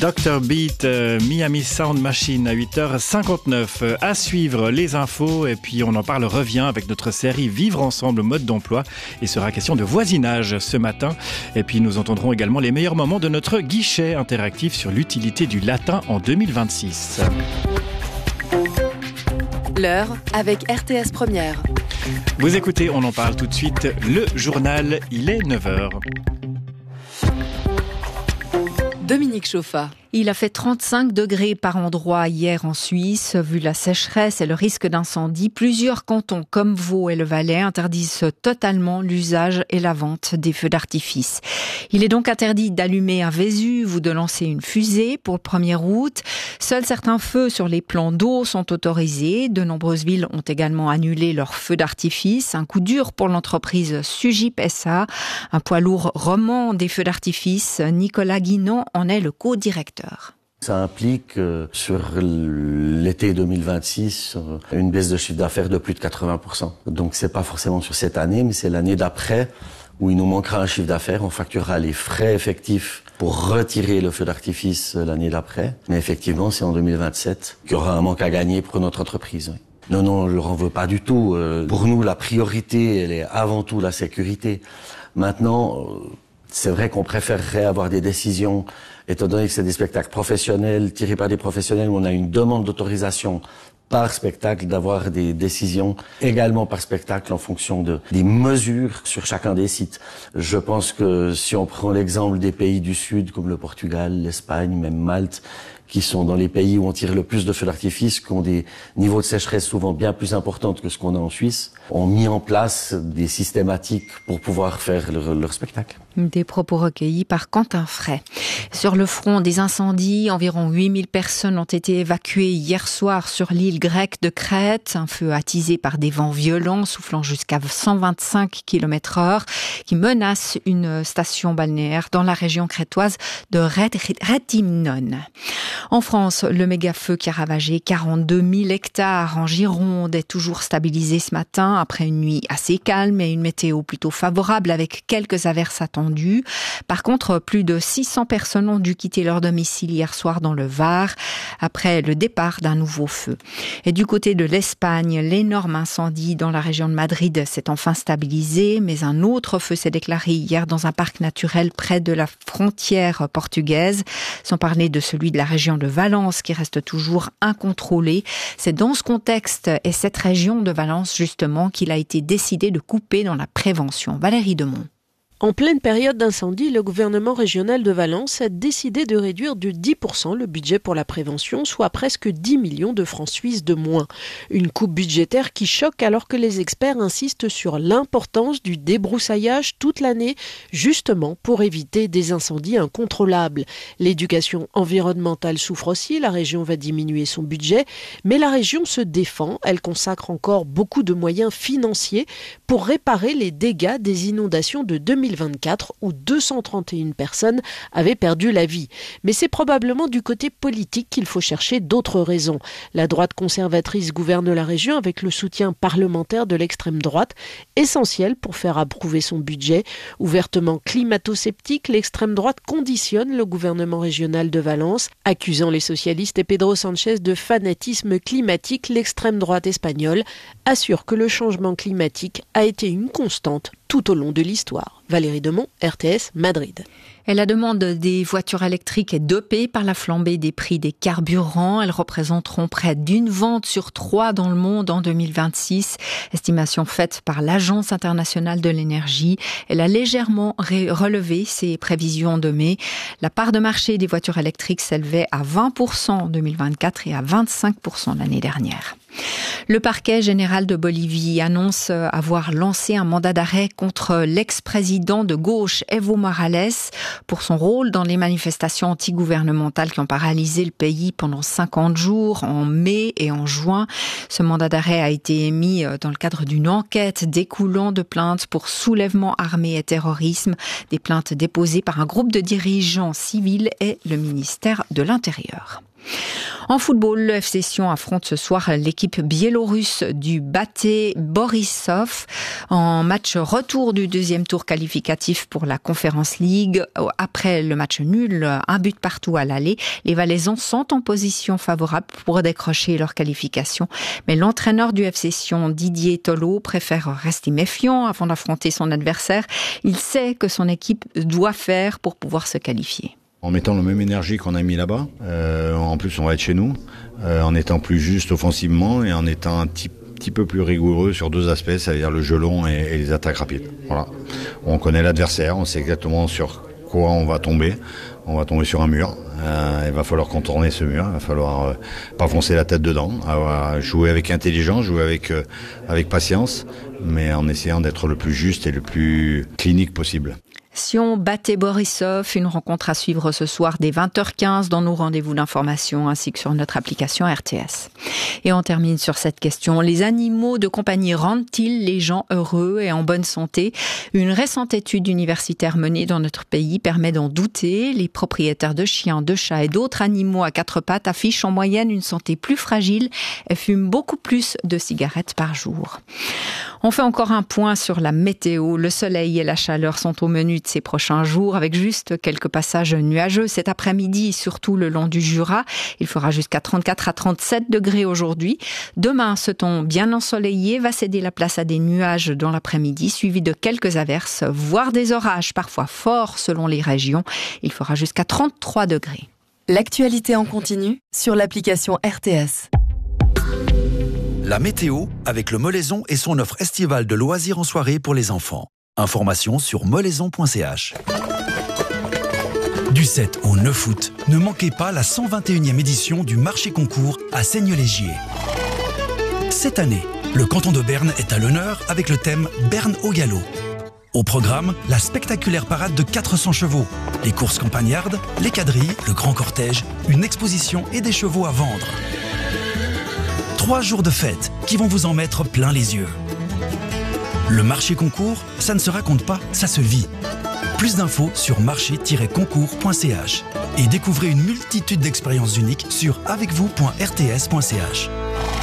Dr Beat, Miami Sound Machine à 8h59. À suivre les infos et puis on en parle revient avec notre série Vivre ensemble mode d'emploi et sera question de voisinage ce matin. Et puis nous entendrons également les meilleurs moments de notre guichet interactif sur l'utilité du latin en 2026. L'heure avec RTS Première. Vous écoutez, on en parle tout de suite, le journal, il est 9h. Dominique Chauffa. Il a fait 35 degrés par endroit hier en Suisse. Vu la sécheresse et le risque d'incendie, plusieurs cantons comme Vaud et le Valais interdisent totalement l'usage et la vente des feux d'artifice. Il est donc interdit d'allumer un Vésuve ou de lancer une fusée pour le 1er août. Seuls certains feux sur les plans d'eau sont autorisés. De nombreuses villes ont également annulé leurs feux d'artifice. Un coup dur pour l'entreprise Sugip SA. Un poids lourd roman des feux d'artifice. Nicolas Guinan en est le co-directeur. Ça implique sur l'été 2026 une baisse de chiffre d'affaires de plus de 80%. Donc c'est pas forcément sur cette année, mais c'est l'année d'après où il nous manquera un chiffre d'affaires. On facturera les frais effectifs pour retirer le feu d'artifice l'année d'après. Mais effectivement, c'est en 2027 qu'il y aura un manque à gagner pour notre entreprise. Non, on ne leur en veut pas du tout. Pour nous, la priorité, elle est avant tout la sécurité. Maintenant, c'est vrai qu'on préférerait avoir des décisions, étant donné que c'est des spectacles professionnels, tirés par des professionnels, où on a une demande d'autorisation par spectacle, d'avoir des décisions également par spectacle en fonction des mesures sur chacun des sites. Je pense que si on prend l'exemple des pays du Sud, comme le Portugal, l'Espagne, même Malte, qui sont dans les pays où on tire le plus de feux d'artifice, qui ont des niveaux de sécheresse souvent bien plus importants que ce qu'on a en Suisse, ont mis en place des systématiques pour pouvoir faire leur spectacle. Des propos recueillis par Quentin Fray. Sur le front des incendies, environ 8000 personnes ont été évacuées hier soir sur l'île grecque de Crète. Un feu attisé par des vents violents soufflant jusqu'à 125 km/h qui menace une station balnéaire dans la région crétoise de Rétimnon. En France, le méga-feu qui a ravagé 42 000 hectares en Gironde est toujours stabilisé ce matin après une nuit assez calme et une météo plutôt favorable avec quelques averses attendues. Par contre, plus de 600 personnes ont dû quitter leur domicile hier soir dans le Var après le départ d'un nouveau feu. Et du côté de l'Espagne, l'énorme incendie dans la région de Madrid s'est enfin stabilisé, mais un autre feu s'est déclaré hier dans un parc naturel près de la frontière portugaise, sans parler de celui de la région de Valence qui reste toujours incontrôlée. C'est dans ce contexte et cette région de Valence justement qu'il a été décidé de couper dans la prévention. Valérie Demont. En pleine période d'incendie, le gouvernement régional de Valence a décidé de réduire de 10% le budget pour la prévention, soit presque 10 millions de francs suisses de moins. Une coupe budgétaire qui choque alors que les experts insistent sur l'importance du débroussaillage toute l'année, justement pour éviter des incendies incontrôlables. L'éducation environnementale souffre aussi, la région va diminuer son budget, mais la région se défend, elle consacre encore beaucoup de moyens financiers pour réparer les dégâts des inondations de 2024 où 231 personnes avaient perdu la vie. Mais c'est probablement du côté politique qu'il faut chercher d'autres raisons. La droite conservatrice gouverne la région avec le soutien parlementaire de l'extrême droite, essentiel pour faire approuver son budget. Ouvertement climato-sceptique, l'extrême droite conditionne le gouvernement régional de Valence. Accusant les socialistes et Pedro Sanchez de fanatisme climatique, l'extrême droite espagnole assure que le changement climatique a été une constante tout au long de l'histoire. Valérie Demont, RTS, Madrid. Et la demande des voitures électriques est dopée par la flambée des prix des carburants. Elles représenteront près d'une vente sur 3 dans le monde en 2026. Estimation faite par l'Agence internationale de l'énergie. Elle a légèrement relevé ses prévisions de mai. La part de marché des voitures électriques s'élevait à 20% en 2024 et à 25% l'année dernière. Le parquet général de Bolivie annonce avoir lancé un mandat d'arrêt contre l'ex-président de gauche Evo Morales pour son rôle dans les manifestations anti-gouvernementales qui ont paralysé le pays pendant 50 jours en mai et en juin. Ce mandat d'arrêt a été émis dans le cadre d'une enquête découlant de plaintes pour soulèvement armé et terrorisme, des plaintes déposées par un groupe de dirigeants civils et le ministère de l'Intérieur. En football, le FC Sion affronte ce soir l'équipe biélorusse du Bate Borisov en match retour du deuxième tour qualificatif pour la Conference League. Après le match nul, 1 but partout à l'aller, les Valaisans sont en position favorable pour décrocher leur qualification. Mais l'entraîneur du FC Sion, Didier Tolo, préfère rester méfiant avant d'affronter son adversaire. Il sait que son équipe doit faire pour pouvoir se qualifier. En mettant la même énergie qu'on a mis là-bas, en plus on va être chez nous, en étant plus juste offensivement et en étant un petit peu plus rigoureux sur 2 aspects, c'est-à-dire le jeu long et les attaques rapides. Voilà. On connaît l'adversaire, on sait exactement sur quoi on va tomber. On va tomber sur un mur, il va falloir contourner ce mur, il va falloir pas foncer la tête dedans, jouer avec intelligence, jouer avec patience, mais en essayant d'être le plus juste et le plus clinique possible. Sion Bate Borisov, une rencontre à suivre ce soir dès 20h15 dans nos rendez-vous d'information ainsi que sur notre application RTS. Et on termine sur cette question. Les animaux de compagnie rendent-ils les gens heureux et en bonne santé? Une récente étude universitaire menée dans notre pays permet d'en douter. Les propriétaires de chiens, de chats et d'autres animaux à 4 pattes affichent en moyenne une santé plus fragile et fument beaucoup plus de cigarettes par jour. On fait encore un point sur la météo. Le soleil et la chaleur sont au menu de ces prochains jours, avec juste quelques passages nuageux cet après-midi, surtout le long du Jura. Il fera jusqu'à 34 à 37 degrés aujourd'hui. Demain, ce temps bien ensoleillé va céder la place à des nuages dans l'après-midi, suivis de quelques averses, voire des orages, parfois forts selon les régions. Il fera jusqu'à 33 degrés. L'actualité en continu sur l'application RTS. La météo avec le Molaison et son offre estivale de loisirs en soirée pour les enfants. Information sur molaison.ch. Du 7 au 9 août, ne manquez pas la 121e édition du marché concours à Seignelay-Gier. Cette année, le canton de Berne est à l'honneur avec le thème Berne au galop. Au programme, la spectaculaire parade de 400 chevaux, les courses campagnardes, les quadrilles, le grand cortège, une exposition et des chevaux à vendre. 3 jours de fête qui vont vous en mettre plein les yeux. Le marché concours, ça ne se raconte pas, ça se vit. Plus d'infos sur marché-concours.ch et découvrez une multitude d'expériences uniques sur avecvous.rts.ch.